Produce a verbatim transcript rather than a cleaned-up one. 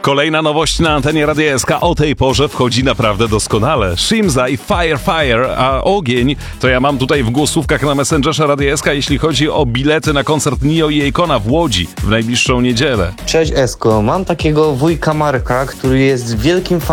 Kolejna nowość na antenie Radia S K o tej porze wchodzi naprawdę doskonale. Shimza i Fire Fire, a ogień to ja mam tutaj w głosówkach na Messengerze Radia S K, jeśli chodzi o bilety na koncert Nio i Akona w Łodzi w najbliższą niedzielę. Cześć Esko, mam takiego wujka Marka, który jest wielkim